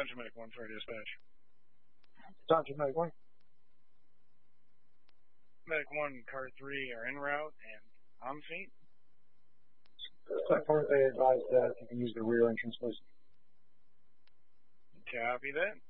Attention, Medic 1 for dispatch. Attention, Medic 1. Medic 1, car 3 are en route and on scene. They advise that you can use the rear entrance, please. Copy that.